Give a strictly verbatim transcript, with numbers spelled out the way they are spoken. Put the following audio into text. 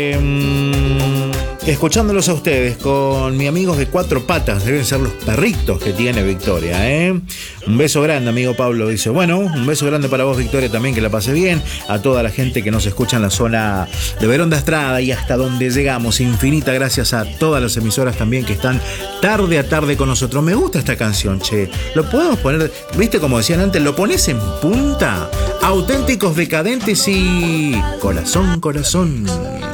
Eh, escuchándolos a ustedes con mis amigos de Cuatro Patas, deben ser los perritos que tiene Victoria, ¿eh? Un beso grande, amigo Pablo, dice. Bueno, un beso grande para vos, Victoria, también, que la pase bien. A toda la gente que nos escucha en la zona de Verón de Estrada y hasta donde llegamos. Infinita gracias a todas las emisoras también que están tarde a tarde con nosotros. Me gusta esta canción, che. Lo podemos poner, viste, como decían antes, lo pones en punta. Auténticos decadentes y corazón, corazón.